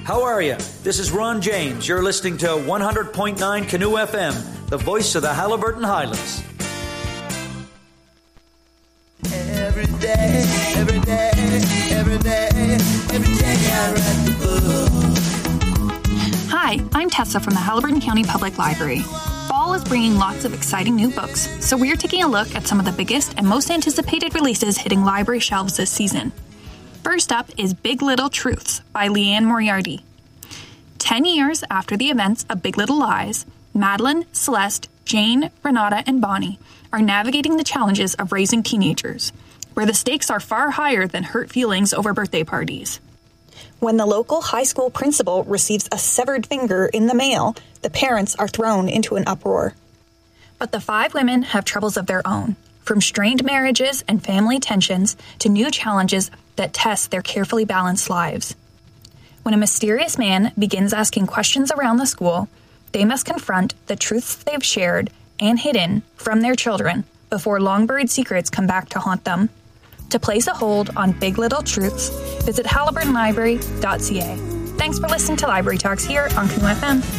How are you? This is Ron James. You're listening to 100.9 Canoe FM, the voice of the Haliburton Highlands. Every day, every day, every day, every day I read the book. Hi, I'm Tessa from the Haliburton County Public Library. Fall is bringing lots of exciting new books, so we're taking a look at some of the biggest and most anticipated releases hitting library shelves this season. First up is Big Little Truths by Leanne Moriarty. 10 years after the events of Big Little Lies, Madeline, Celeste, Jane, Renata, and Bonnie are navigating the challenges of raising teenagers, where the stakes are far higher than hurt feelings over birthday parties. When the local high school principal receives a severed finger in the mail, the parents are thrown into an uproar. But the 5 women have troubles of their own, from strained marriages and family tensions to new challenges that test their carefully balanced lives. When a mysterious man begins asking questions around the school, they must confront the truths they've shared and hidden from their children before long-buried secrets come back to haunt them. To place a hold on Big Little Truths, visit haliburtonlibrary.ca. Thanks for listening to Library Talks here on Canoe FM.